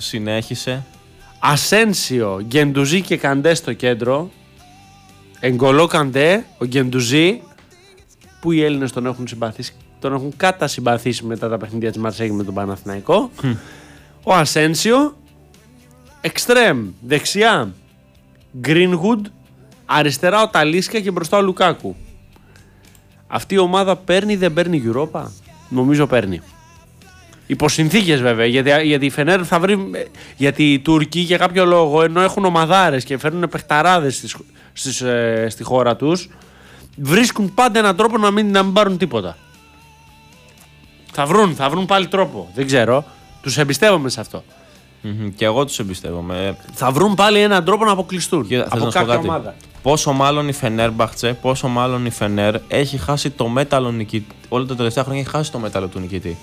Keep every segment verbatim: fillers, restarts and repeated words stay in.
Συνέχισε. Ασένσιο, Γκεντουζί και Καντέ στο κέντρο. Εγκολό Καντέ, ο Γκεντουζί, που οι Έλληνες τον έχουν συμπαθήσει, τον έχουν κατασυμπαθήσει μετά τα παιχνίδια της Μαρσέγγι με τον Παναθηναϊκό. Mm. Ο Ασένσιο, εξτρέμ, δεξιά, Greenwood, αριστερά ο Ταλίσκα και μπροστά ο Λουκάκου. Αυτή η ομάδα παίρνει ή δεν παίρνει Europa? Νομίζω παίρνει. Υπό συνθήκες βέβαια, γιατί, γιατί η Φενέρ θα βρει. Γιατί οι Τούρκοι για κάποιο λόγο, ενώ έχουν ομαδάρες και φέρνουν παιχταράδες στις, στις, ε, στη χώρα τους, βρίσκουν πάντα έναν τρόπο να μην, να μην πάρουν τίποτα. Θα βρουν, θα βρουν πάλι τρόπο. Δεν ξέρω. Τους εμπιστεύομαι σε αυτό. Mm-hmm. Και εγώ τους εμπιστεύομαι. Θα βρουν πάλι έναν τρόπο να αποκλειστούν και από κάποια ομάδα. Πόσο μάλλον η Φενέρμπαχτσε, πόσο μάλλον η Φενέρ έχει χάσει το μέταλλο νικητή. Όλα τα τελευταία χρόνια έχει χάσει το μέταλλο του νικητή.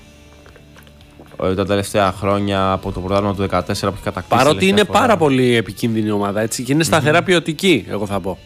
Τα τελευταία χρόνια από το πρωτάθλημα του δύο χιλιάδες δεκατέσσερα που έχει κατακτήσει. Παρότι είναι φορά. Πάρα πολύ επικίνδυνη ομάδα, έτσι, και είναι σταθερά mm-hmm. ποιοτική, εγώ θα πω.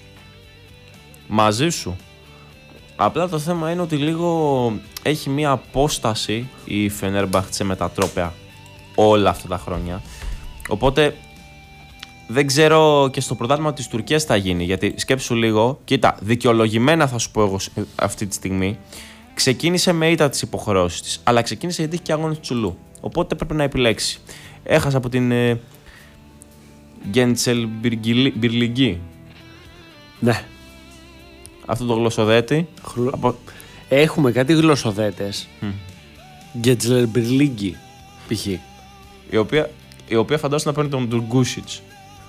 Μαζί σου. Απλά το θέμα είναι ότι λίγο έχει μία απόσταση η Φενέρμπαχτσε με τα τρόπαια όλα αυτά τα χρόνια. Οπότε δεν ξέρω και στο πρωτάθλημα της Τουρκίας θα γίνει. Γιατί σκέψου λίγο, κοίτα, δικαιολογημένα θα σου πω εγώ αυτή τη στιγμή. Ξεκίνησε με ήττα τις υποχρεώσεις της, αλλά ξεκίνησε γιατί είχε και αγώνες Τσουλού. Οπότε πρέπει να επιλέξει. Έχασε από την ε, Γκέντσελ Μπιρλιγκή. Ναι. Αυτό το γλωσσοδέτη. Χλω... Από... Έχουμε κάτι γλωσσοδέτες. Γκέντσελ Μπιρλιγκή, π.χ. Η οποία, η οποία φαντάζομαι να παίρνει τον Ντουργκούσιτς.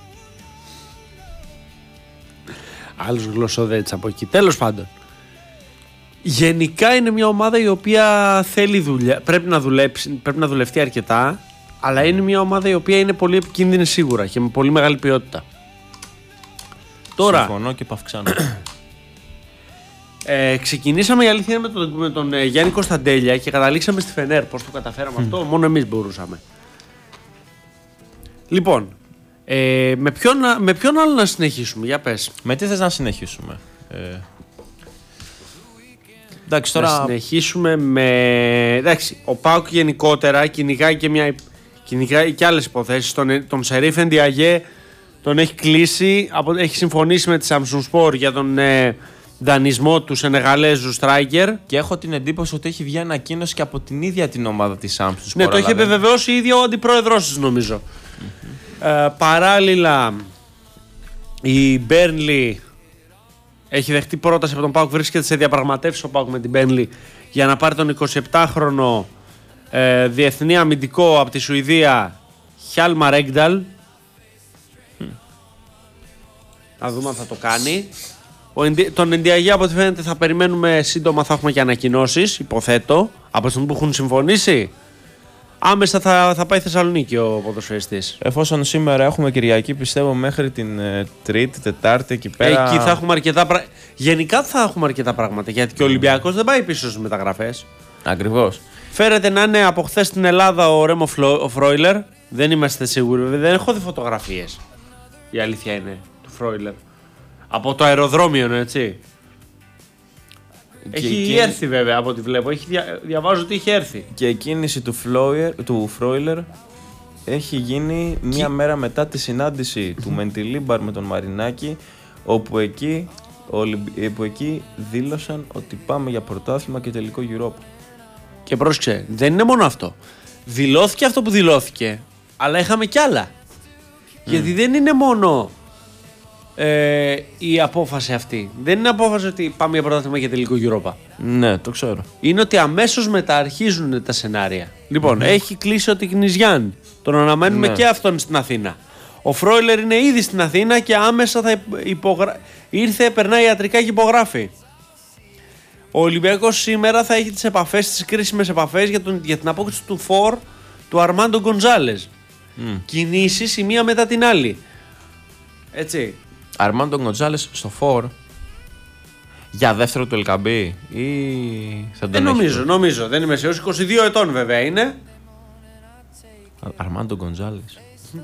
Άλλους γλωσσοδέτες από εκεί. Τέλος πάντων. Γενικά είναι μια ομάδα η οποία θέλει δουλειά, πρέπει να δουλέψει, πρέπει να δουλευτεί αρκετά, αλλά είναι μια ομάδα η οποία είναι πολύ επικίνδυνη σίγουρα και με πολύ μεγάλη ποιότητα. Τώρα, συμφωνώ και παυξάνω. ε, ξεκινήσαμε η αλήθεια με τον, με τον ε, Γιάννη Κωνσταντέλια και καταλήξαμε στη Φενέρ. Πώς το καταφέραμε mm. αυτό? Μόνο εμείς μπορούσαμε. Λοιπόν, ε, με, ποιον, με ποιον άλλο να συνεχίσουμε? Για πες. Με τι θες να συνεχίσουμε? Ε... Εντάξει, τώρα... Να συνεχίσουμε με... Εντάξει, ο ΠΑΟΚ γενικότερα κυνηγάει και, μια... κυνηγάει και άλλες υποθέσεις. Τον, τον Σερίφ Εντιαγέ τον έχει κλείσει, από... έχει συμφωνήσει με τη Samsung για τον ε, δανεισμό του Σενεγαλέζου Στράικερ. Και έχω την εντύπωση ότι έχει βγει ανακοίνωση και από την ίδια την ομάδα της Samsung. Ναι, το είχε επιβεβαιώσει ίδιο ο αντιπρόεδρος της, νομίζω. Mm-hmm. Ε, παράλληλα, η Μπέρνλι έχει δεχτεί πρόταση από τον ΠΑΟΚ, βρίσκεται σε διαπραγματεύσεις ο ΠΑΟΚ με την Μπέρνλι για να πάρει τον εικοσιεπτάχρονο ε, διεθνή αμυντικό από τη Σουηδία Χιάλμαρ Έγκνταλ. Mm. Να δούμε αν θα το κάνει. Ο, τον Εντιαγέ από ό,τι φαίνεται θα περιμένουμε σύντομα, θα έχουμε και ανακοινώσεις, υποθέτω, από τη στιγμή που έχουν συμφωνήσει. Άμεσα θα, θα πάει Θεσσαλονίκη ο ποδοσφαιριστής. Εφόσον σήμερα έχουμε Κυριακή, πιστεύω μέχρι την ε, Τρίτη, Τετάρτη εκεί πέρα. Εκεί θα έχουμε αρκετά πράγματα. Γενικά θα έχουμε αρκετά πράγματα. Γιατί και ο Ολυμπιακός δεν πάει πίσω στις μεταγραφές. Ακριβώς. Φέρεται να είναι από χθες στην Ελλάδα ο Ρέμο Φρόιλερ. Δεν είμαστε σίγουροι. Δεν έχω δει φωτογραφίες. Η αλήθεια είναι του Φρόιλερ. Από το αεροδρόμιο, έτσι. Έχει και έρθει βέβαια από ό,τι βλέπω. Έχει δια... Διαβάζω ότι είχε έρθει. Και η κίνηση του, Φλόιερ, του Φρόιλερ έχει γίνει και... μία μέρα μετά τη συνάντηση του Μεντιλίμπαρ με τον Μαρινάκη, όπου εκεί, όπου εκεί δήλωσαν ότι πάμε για πρωτάθλημα και τελικό Europa. Και πρόσεξε, δεν είναι μόνο αυτό. Δηλώθηκε αυτό που δηλώθηκε, αλλά είχαμε κι άλλα. Mm. Γιατί δεν είναι μόνο ε, η απόφαση αυτή. Δεν είναι απόφαση ότι πάμε για πρωτάθλημα και τελικό Europa. Ναι, το ξέρω. Είναι ότι αμέσως μετά αρχίζουν τα σενάρια. Λοιπόν, mm-hmm. έχει κλείσει ο Τικνιζιάν. Τον αναμένουμε ναι. και αυτόν στην Αθήνα. Ο Φρόιλερ είναι ήδη στην Αθήνα και άμεσα θα υπογρα... ήρθε, περνάει ιατρικά και υπογράφει. Ο Ολυμπιακός σήμερα θα έχει τις επαφές, τις κρίσιμες επαφές για, τον, για την απόκτηση του φορ του Αρμάντο Γκοντζάλες. Mm. Κινήσεις η μία μετά την άλλη. Έτσι. Αρμάντο Γκοντζάλες στο φορ για δεύτερο του Ελκαμπή ή θα τον ε, νομίζω, έχει... νομίζω. Δεν είμαι σίγουρος. είκοσι δύο ετών βέβαια είναι. Αρμάντο Γκοντζάλες.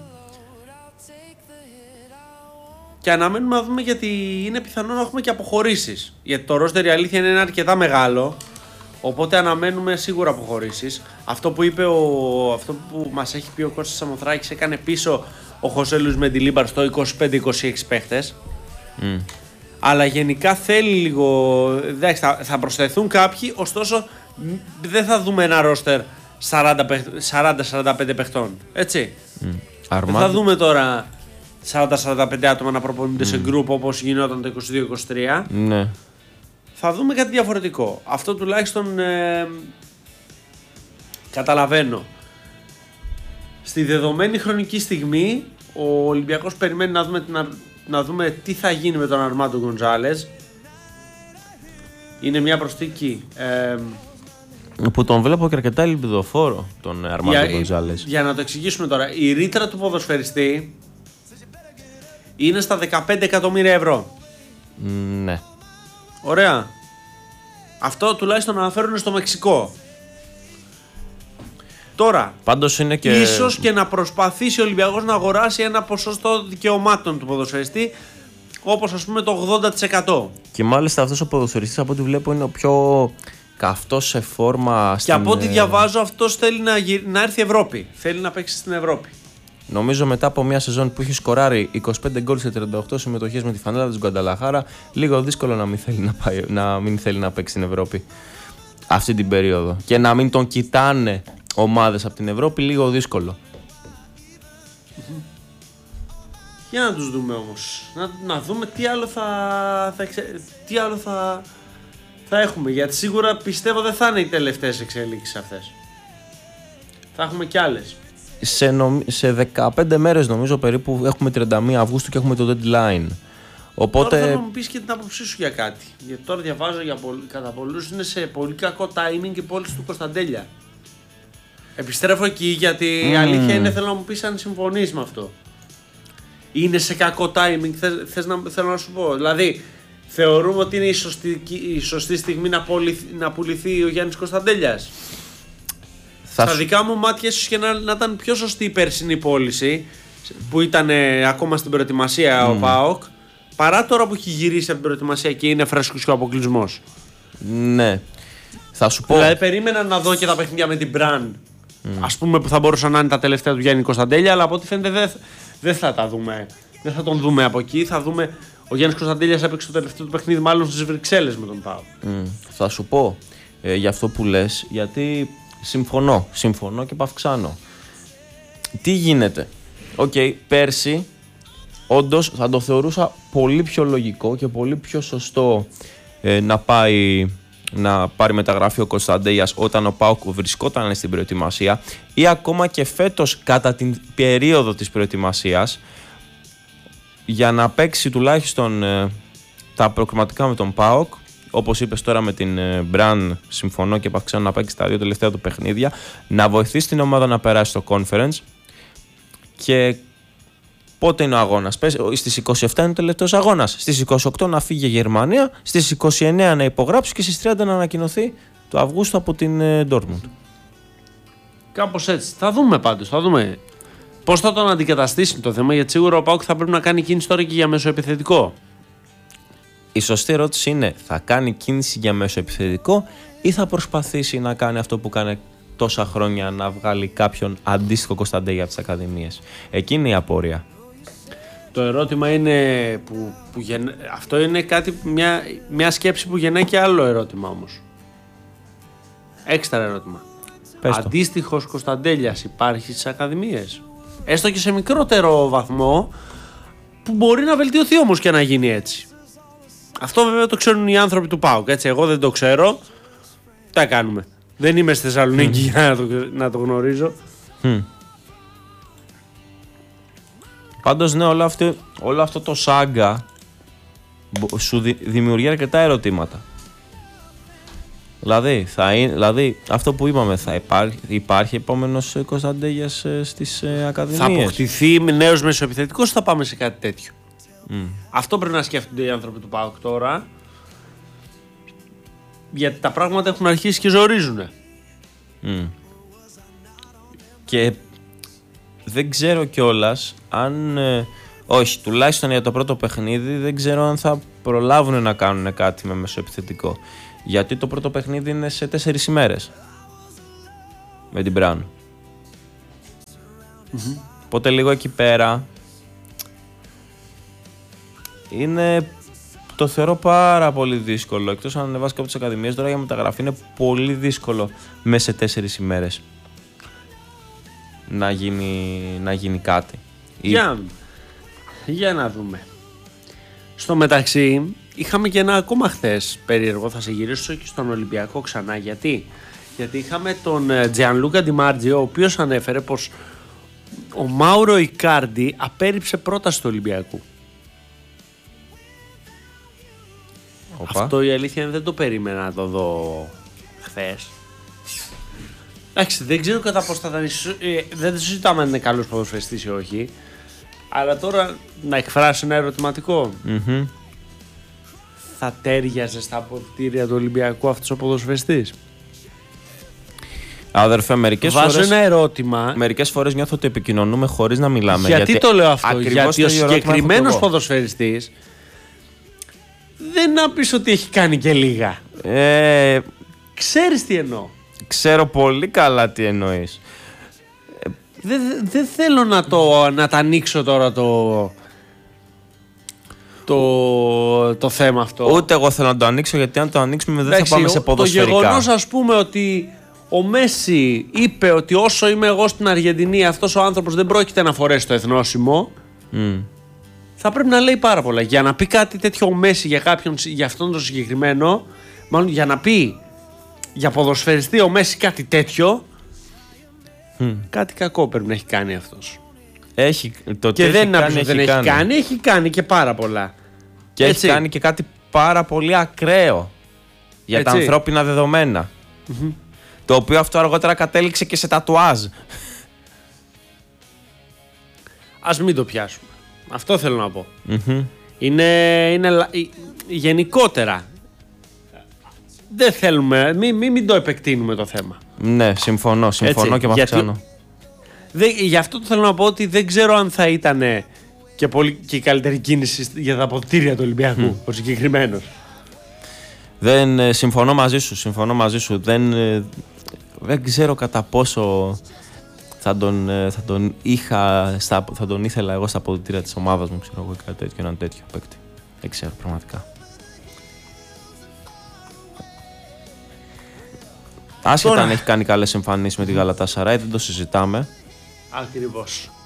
Και αναμένουμε να δούμε, γιατί είναι πιθανό να έχουμε και αποχωρήσεις. Γιατί το ρόστερ, η αλήθεια είναι αρκετά μεγάλο. Οπότε αναμένουμε σίγουρα αποχωρήσεις. Αυτό που είπε ο, αυτό που μας έχει πει ο Κώστας Σαμοθράκης, έκανε πίσω ο Χωσέ Λουίς Μεντιλίμπαρ στο είκοσι πέντε είκοσι έξι παίχτες. Mm. Αλλά γενικά θέλει λίγο. Εντάξει, θα, θα προσθεθούν κάποιοι, ωστόσο δεν θα δούμε ένα ρόστερ σαράντα σαράντα πέντε παιχτών. Έτσι. Mm. Δεν θα δούμε τώρα σαράντα σαράντα πέντε άτομα να προπονούνται mm. σε γκρουπ όπως γινόταν το είκοσι δύο είκοσι τρία. Ναι. Θα δούμε κάτι διαφορετικό. Αυτό τουλάχιστον ε, καταλαβαίνω. Στη δεδομένη χρονική στιγμή ο Ολυμπιακός περιμένει να δούμε, να, να δούμε τι θα γίνει με τον Αρμάντο Γκοντζάλες. Είναι μια προσθήκη ε, που τον βλέπω και αρκετά ελπιδοφόρο, τον Αρμάντο Γκοντζάλες. Για να το εξηγήσουμε τώρα, η ρήτρα του ποδοσφαιριστή είναι στα δεκαπέντε εκατομμύρια ευρώ. Ναι. Ωραία. Αυτό τουλάχιστον αναφέρουν στο Μεξικό. Τώρα, πάντως είναι και... ίσως και να προσπαθήσει ο Ολυμπιακός να αγοράσει ένα ποσοστό δικαιωμάτων του ποδοσφαιριστή, όπως ας πούμε το ογδόντα τοις εκατό. Και μάλιστα αυτός ο ποδοσφαιριστής, από ό,τι βλέπω, είναι ο πιο καυτός σε φόρμα. Και στην... από ό,τι διαβάζω, αυτός θέλει να, γυ... να έρθει Ευρώπη. Θέλει να παίξει στην Ευρώπη. Νομίζω μετά από μια σεζόν που έχει σκοράρει είκοσι πέντε γκολ σε τριάντα οκτώ συμμετοχές με τη φανέλα της Γκουανταλαχάρα, λίγο δύσκολο να μην θέλει να, πάει, να μην θέλει να παίξει στην Ευρώπη αυτή την περίοδο. Και να μην τον κοιτάνε ομάδες από την Ευρώπη, λίγο δύσκολο. Για να τους δούμε όμως. Να, να δούμε τι άλλο θα, θα, εξε... τι άλλο θα, θα έχουμε. Γιατί σίγουρα πιστεύω δεν θα είναι οι τελευταίες εξελίξεις αυτές. Θα έχουμε κι άλλες. Σε, νομ... σε δεκαπέντε μέρες νομίζω περίπου έχουμε τριάντα μία Αυγούστου και έχουμε το deadline. Οπότε... Τώρα θέλω να μου πεις και την άποψή σου για κάτι. Γιατί τώρα διαβάζω για πολλ... κατά πολλούς είναι σε πολύ κακό timing και πόλεις του Κωνσταντέλια. Επιστρέφω εκεί γιατί mm. η αλήθεια είναι, θέλω να μου πεις αν συμφωνείς με αυτό. Είναι σε κακό timing, θες, θες να, θέλω να σου πω. Δηλαδή, θεωρούμε ότι είναι η σωστή, η σωστή στιγμή να, πολυ, να πουληθεί ο Γιάννης Κωνσταντέλιας. Θα Στα σου... δικά μου μάτια ίσως και να, να ήταν πιο σωστή η περσινή πώληση που ήταν ε, ακόμα στην προετοιμασία mm. ο ΠΑΟΚ, παρά τώρα που έχει γυρίσει από την προετοιμασία και είναι φρέσκος και ο αποκλεισμός. Ναι. Θα σου πω. Δηλαδή, περίμενα να δω και τα παιχνίδια με την Μπραν. Mm. Ας πούμε που θα μπορούσαν να είναι τα τελευταία του Γιάννη Κωνσταντέλια, αλλά από ό,τι φαίνεται δεν δε θα τα δούμε. Δεν θα τον δούμε από εκεί. Θα δούμε. Ο Γιάννης Κωνσταντέλιας έπαιξε το τελευταίο του παιχνίδι, μάλλον στις Βρυξέλλες με τον ΠΑΟΚ. Mm. Θα σου πω ε, για αυτό που λες, γιατί συμφωνώ. Συμφωνώ και παυξάνω. Τι γίνεται. Οκ, okay, πέρσι όντως θα το θεωρούσα πολύ πιο λογικό και πολύ πιο σωστό ε, να πάει. Να πάρει μεταγραφή ο Κωνσταντέλιας όταν ο ΠΑΟΚ βρισκόταν στην προετοιμασία ή ακόμα και φέτος κατά την περίοδο της προετοιμασίας για να παίξει τουλάχιστον ε, τα προκριματικά με τον ΠΑΟΚ, όπως είπες τώρα με την ε, Μπραν, συμφωνώ και παυξάνω να παίξει τα δύο τελευταία του παιχνίδια, να βοηθήσει την ομάδα να περάσει στο conference. Και πότε είναι ο αγώνας? Στις είκοσι επτά είναι ο τελευταίος αγώνας. Στις είκοσι οκτώ να φύγει η Γερμανία, στις είκοσι εννέα να υπογράψει και στις τριάντα να ανακοινωθεί το Αυγούστου από την Dortmund. Κάπως έτσι. Θα δούμε πάντως. Θα δούμε πώς θα τον αντικαταστήσει το θέμα, γιατί σίγουρα ο ΠΑΟΚ θα πρέπει να κάνει κίνηση τώρα και για μεσοεπιθετικό. Η σωστή ερώτηση είναι, θα κάνει κίνηση για μεσοεπιθετικό ή θα προσπαθήσει να κάνει αυτό που κάνει τόσα χρόνια, να βγάλει κάποιον αντίστοιχο Κωνσταντέλια από τις ακαδημίες? Εκείνη είναι η απορία. Το ερώτημα είναι που, που γεννά... αυτό είναι κάτι, μια, μια σκέψη που γεννάει και άλλο ερώτημα όμως. Έξτρα ερώτημα. Αντίστοιχος Κωνσταντέλιας υπάρχει στις ακαδημίες? Έστω και σε μικρότερο βαθμό, που μπορεί να βελτιωθεί όμως και να γίνει έτσι. Αυτό βέβαια το ξέρουν οι άνθρωποι του ΠΑΟΚ, έτσι. Εγώ δεν το ξέρω. Τα κάνουμε. Δεν είμαι στη Θεσσαλονίκη mm. για να το, να το γνωρίζω. Mm. Πάντως ναι, όλο αυτό, όλο αυτό το σάγκα σου δημιουργεί αρκετά ερωτήματα. Δηλαδή, θα είναι, δηλαδή αυτό που είπαμε, θα υπάρχει, υπάρχει επόμενος Κωνσταντέλιας στις ε, ακαδημίες? Θα αποκτηθεί νέος μεσοεπιθετικός ή θα πάμε σε κάτι τέτοιο? Mm. Αυτό πρέπει να σκέφτονται οι άνθρωποι του ΠΑΟΚ τώρα. Γιατί τα πράγματα έχουν αρχίσει και ζορίζουνε. Mm. Και δεν ξέρω κιόλας αν... Ε, όχι, τουλάχιστον για το πρώτο παιχνίδι δεν ξέρω αν θα προλάβουν να κάνουν κάτι με μεσοεπιθετικό. Γιατί το πρώτο παιχνίδι είναι σε τέσσερις ημέρες. Με την Μπράουν. Mm-hmm. Οπότε λίγο εκεί πέρα είναι, το θεωρώ πάρα πολύ δύσκολο. Εκτός αν ανεβάσει από τις ακαδημίες, τώρα για μεταγραφή είναι πολύ δύσκολο μέσα σε τέσσερις ημέρες να γίνει, να γίνει κάτι. Για, για να δούμε. Στο μεταξύ είχαμε και ένα ακόμα χθες περίεργο, θα σε γυρίσω και στον Ολυμπιακό ξανά. Γιατί, Γιατί είχαμε τον Τζιανλούκα Ντιμάρτζιο, ο οποίος ανέφερε πως ο Μάουρο Ικάρντι απέρριψε πρόταση του Ολυμπιακού. Οπα. Αυτό η αλήθεια είναι δεν το περίμενα να το δω χθες. Εντάξει, δεν ξέρω κατά πώς θα ήταν. Ε, δεν το συζητάμε αν είναι καλός ποδοσφαιριστής ή όχι. Αλλά τώρα να εκφράσει ένα ερωτηματικό. Mm-hmm. Θα τέριαζε στα αποδυτήρια του Ολυμπιακού αυτός ο ποδοσφαιριστής? Αδερφέ, μερικές Βάζω φορές, ένα ερώτημα. μερικές φορές νιώθω ότι επικοινωνούμε χωρίς να μιλάμε. Γιατί, γιατί το λέω αυτό? Γιατί ο συγκεκριμένος ποδοσφαιριστής δεν να πεις ότι έχει κάνει και λίγα. Ε, Ξέρεις τι εννοώ. Ξέρω πολύ καλά τι εννοείς. Δεν δε θέλω να, το, να τα ανοίξω τώρα το, το, το θέμα αυτό. Ούτε εγώ θέλω να το ανοίξω, γιατί αν το ανοίξουμε δεν Εντάξει, θα πάμε σε ποδοσφαιρικά. Το γεγονός, ας πούμε, ότι ο Μέση είπε ότι όσο είμαι εγώ στην Αργεντινή αυτός ο άνθρωπος δεν πρόκειται να φορέσει το εθνόσημο, Mm. θα πρέπει να λέει πάρα πολλά. Για να πει κάτι τέτοιο ο Μέση για, κάποιον, για αυτόν τον συγκεκριμένο, μάλλον για να πει για ποδοσφαιριστή ο Μέση κάτι τέτοιο, Mm. κάτι κακό πρέπει να έχει κάνει αυτός. Έχει, το Και τι δεν έχει είναι κάνει, να έχει δεν έχει κάνει. κάνει, έχει κάνει και πάρα πολλά. Και Έτσι. έχει κάνει και κάτι πάρα πολύ ακραίο για Έτσι. τα ανθρώπινα δεδομένα. Mm-hmm. Το οποίο αυτό αργότερα κατέληξε και σε τατουάζ. Ας μην το πιάσουμε. Αυτό θέλω να πω. Mm-hmm. Είναι, είναι λα- ε, γενικότερα. Δεν θέλουμε, μην, μην, μην το επεκτείνουμε το θέμα. Ναι, συμφωνώ, συμφωνώ Έτσι, και με γιατί- αυξάνω. Δεν, γι' αυτό το θέλω να πω ότι δεν ξέρω αν θα ήταν και, πολύ, και η καλύτερη κίνηση για τα αποδυτήρια του Ολυμπιακού, Mm. ο συγκεκριμένος. Δεν, ε, συμφωνώ μαζί σου, συμφωνώ μαζί σου. Δεν, ε, δεν ξέρω κατά πόσο θα τον, ε, θα τον είχα, στα, θα τον ήθελα εγώ στα αποδυτήρια της ομάδας μου, ξέρω εγώ, κάτι τέτοιο, έναν τέτοιο παίκτη. Δεν ξέρω πραγματικά. Άσχετα Τώρα- αν έχει κάνει καλές εμφανίσεις με τη Γαλατασαράι, δεν το συζητάμε. Ακριβώς.